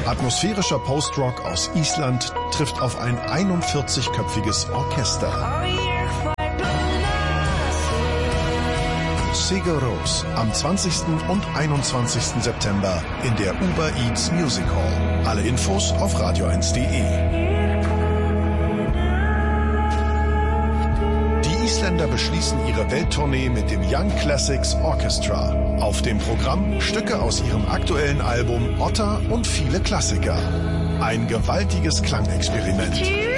Atmosphärischer Post-Rock aus Island trifft auf ein 41-köpfiges Orchester. Sigur Rós am 20. und 21. September in der Uber Eats Music Hall. Alle Infos auf radio1.de. Die Isländer beschließen ihre Welttournee mit dem Young Classics Orchestra. Auf dem Programm Stücke aus ihrem aktuellen Album Otta und viele Klassiker. Ein gewaltiges Klangexperiment.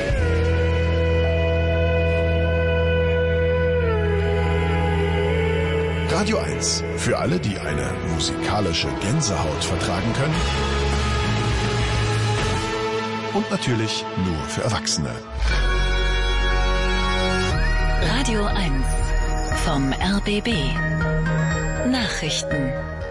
Radio 1. Für alle, die eine musikalische Gänsehaut vertragen können. Und natürlich nur für Erwachsene. Radio 1 vom RBB. Nachrichten.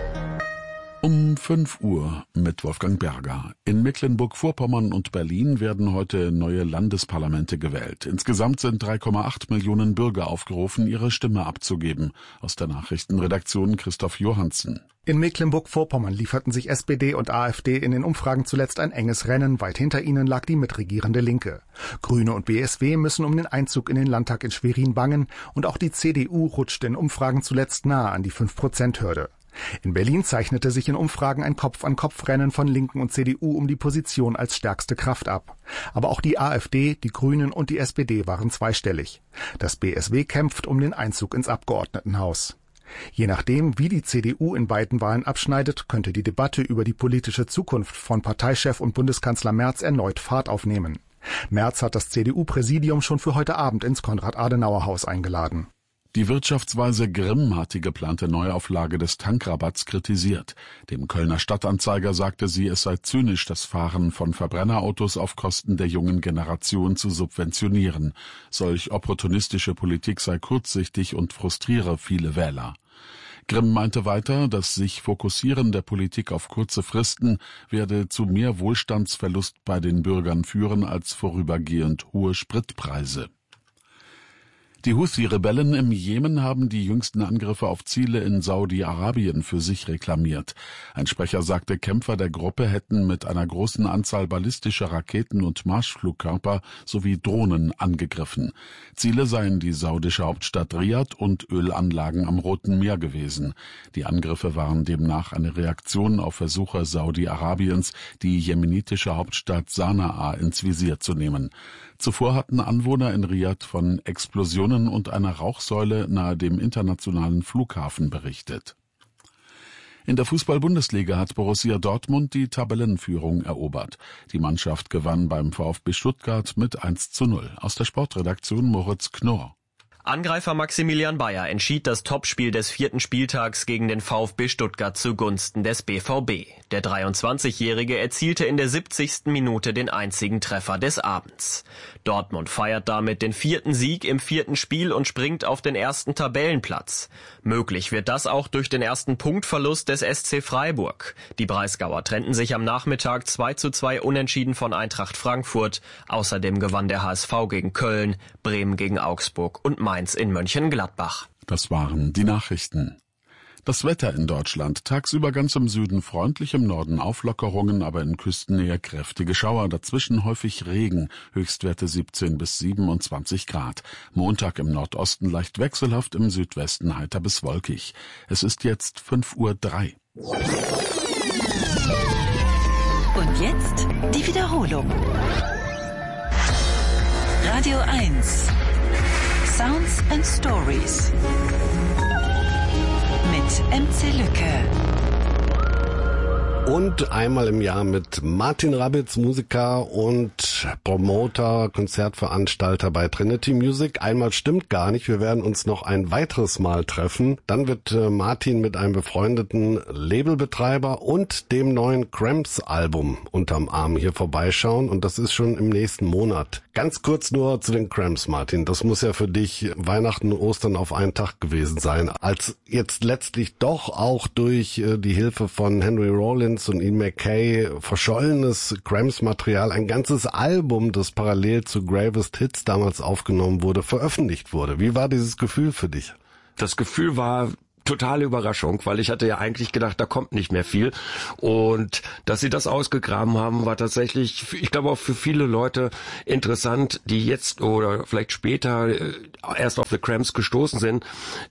Um 5 Uhr mit Wolfgang Berger. In Mecklenburg-Vorpommern und Berlin werden heute neue Landesparlamente gewählt. Insgesamt sind 3,8 Millionen Bürger aufgerufen, ihre Stimme abzugeben. Aus der Nachrichtenredaktion Christoph Johansen. In Mecklenburg-Vorpommern lieferten sich SPD und AfD in den Umfragen zuletzt ein enges Rennen. Weit hinter ihnen lag die mitregierende Linke. Grüne und BSW müssen um den Einzug in den Landtag in Schwerin bangen. Und auch die CDU rutschte in Umfragen zuletzt nahe an die 5%-Hürde. In Berlin zeichnete sich in Umfragen ein Kopf-an-Kopf-Rennen von Linken und CDU um die Position als stärkste Kraft ab. Aber auch die AfD, die Grünen und die SPD waren zweistellig. Das BSW kämpft um den Einzug ins Abgeordnetenhaus. Je nachdem, wie die CDU in beiden Wahlen abschneidet, könnte die Debatte über die politische Zukunft von Parteichef und Bundeskanzler Merz erneut Fahrt aufnehmen. Merz hat das CDU-Präsidium schon für heute Abend ins Konrad-Adenauer-Haus eingeladen. Die Wirtschaftsweise Grimm hat die geplante Neuauflage des Tankrabatts kritisiert. Dem Kölner Stadtanzeiger sagte sie, es sei zynisch, das Fahren von Verbrennerautos auf Kosten der jungen Generation zu subventionieren. Solch opportunistische Politik sei kurzsichtig und frustriere viele Wähler. Grimm meinte weiter, das sich Fokussieren der Politik auf kurze Fristen werde zu mehr Wohlstandsverlust bei den Bürgern führen als vorübergehend hohe Spritpreise. Die Houthi-Rebellen im Jemen haben die jüngsten Angriffe auf Ziele in Saudi-Arabien für sich reklamiert. Ein Sprecher sagte, Kämpfer der Gruppe hätten mit einer großen Anzahl ballistischer Raketen und Marschflugkörper sowie Drohnen angegriffen. Ziele seien die saudische Hauptstadt Riad und Ölanlagen am Roten Meer gewesen. Die Angriffe waren demnach eine Reaktion auf Versuche Saudi-Arabiens, die jemenitische Hauptstadt Sanaa ins Visier zu nehmen. Zuvor hatten Anwohner in Riad von Explosionen und einer Rauchsäule nahe dem internationalen Flughafen berichtet. In der Fußball-Bundesliga hat Borussia Dortmund die Tabellenführung erobert. Die Mannschaft gewann beim VfB Stuttgart mit 1:0. Aus der Sportredaktion Moritz Knorr. Angreifer Maximilian Bayer entschied das Topspiel des 4. Spieltags gegen den VfB Stuttgart zugunsten des BVB. Der 23-Jährige erzielte in der 70. Minute den einzigen Treffer des Abends. Dortmund feiert damit den 4. Sieg im 4. Spiel und springt auf den 1. Tabellenplatz. Möglich wird das auch durch den ersten Punktverlust des SC Freiburg. Die Breisgauer trennten sich am Nachmittag 2:2 unentschieden von Eintracht Frankfurt. Außerdem gewann der HSV gegen Köln, Bremen gegen Augsburg und Mainz in Mönchengladbach. Das waren die Nachrichten. Das Wetter in Deutschland. Tagsüber ganz im Süden freundlich, im Norden Auflockerungen, aber in Küstennähe kräftige Schauer. Dazwischen häufig Regen. Höchstwerte 17 bis 27 Grad. Montag im Nordosten leicht wechselhaft, im Südwesten heiter bis wolkig. Es ist jetzt 5:03 Uhr. Und jetzt die Wiederholung. Radio 1. Sounds and Stories mit MC Lücke. Und einmal im Jahr mit Martin Rabitz, Musiker und Promoter, Konzertveranstalter bei Trinity Music. Einmal stimmt gar nicht, wir werden uns noch ein weiteres Mal treffen. Dann wird Martin mit einem befreundeten Labelbetreiber und dem neuen Cramps-Album unterm Arm hier vorbeischauen. Und das ist schon im nächsten Monat. Ganz kurz nur zu den Cramps, Martin. Das muss ja für dich Weihnachten und Ostern auf einen Tag gewesen sein. Als jetzt letztlich doch auch durch die Hilfe von Henry Rollins und Ian MacKaye verschollenes Cramps-Material, ein ganzes Album, das parallel zu Gravest Hits damals aufgenommen wurde, veröffentlicht wurde. Wie war dieses Gefühl für dich? Das Gefühl war totale Überraschung, weil ich hatte ja eigentlich gedacht, da kommt nicht mehr viel. Und dass sie das ausgegraben haben, war tatsächlich, ich glaube auch für viele Leute interessant, die jetzt oder vielleicht später erst auf The Cramps gestoßen sind.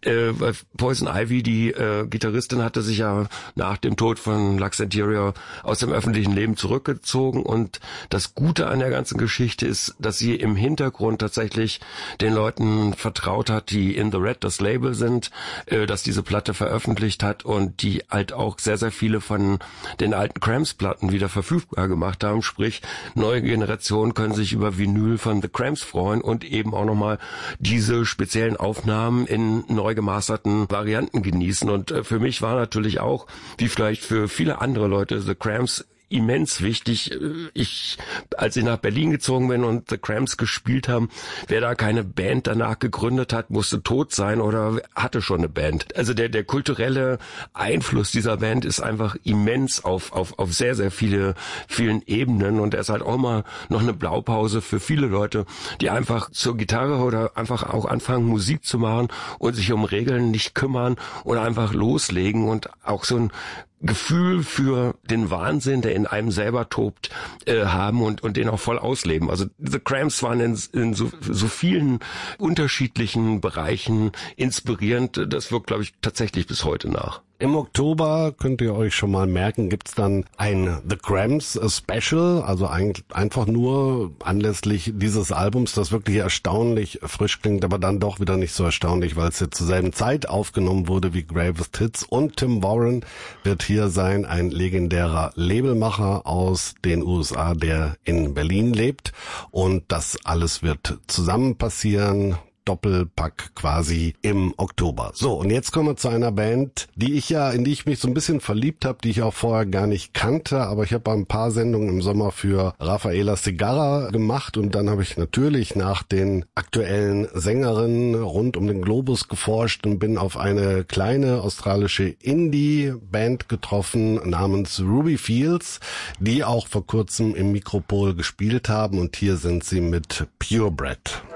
Poison Ivy, die Gitarristin, hatte sich ja nach dem Tod von Lux Interior aus dem öffentlichen Leben zurückgezogen. Und das Gute an der ganzen Geschichte ist, dass sie im Hintergrund tatsächlich den Leuten vertraut hat, die in The Red, das Label sind, dass diese Platte veröffentlicht hat und die halt auch sehr, sehr viele von den alten Cramps-Platten wieder verfügbar gemacht haben. Sprich, neue Generationen können sich über Vinyl von The Cramps freuen und eben auch nochmal diese speziellen Aufnahmen in neu gemasterten Varianten genießen. Und für mich war natürlich auch, wie vielleicht für viele andere Leute, The Cramps immens wichtig. Als ich nach Berlin gezogen bin und The Cramps gespielt haben, wer da keine Band danach gegründet hat, musste tot sein oder hatte schon eine Band. Also der kulturelle Einfluss dieser Band ist einfach immens auf sehr, sehr vielen Ebenen, und er ist halt auch mal noch eine Blaupause für viele Leute, die einfach zur Gitarre oder einfach auch anfangen, Musik zu machen und sich um Regeln nicht kümmern oder einfach loslegen und auch so ein Gefühl für den Wahnsinn, der in einem selber tobt, haben und den auch voll ausleben. Also The Cramps waren in so vielen unterschiedlichen Bereichen inspirierend. Das wirkt, glaube ich, tatsächlich bis heute nach. Im Oktober, könnt ihr euch schon mal merken, gibt's dann ein The Cramps Special, also einfach nur anlässlich dieses Albums, das wirklich erstaunlich frisch klingt, aber dann doch wieder nicht so erstaunlich, weil es jetzt zur selben Zeit aufgenommen wurde wie Greatest Hits, und Tim Warren wird hier sein, ein legendärer Labelmacher aus den USA, der in Berlin lebt, und das alles wird zusammen passieren. Doppelpack quasi im Oktober. So, und jetzt kommen wir zu einer Band, in die ich mich so ein bisschen verliebt habe, die ich auch vorher gar nicht kannte, aber ich habe ein paar Sendungen im Sommer für Rafaela Segarra gemacht, und dann habe ich natürlich nach den aktuellen Sängerinnen rund um den Globus geforscht und bin auf eine kleine australische Indie-Band getroffen namens Ruby Fields, die auch vor kurzem im Mikropol gespielt haben, und hier sind sie mit Purebred.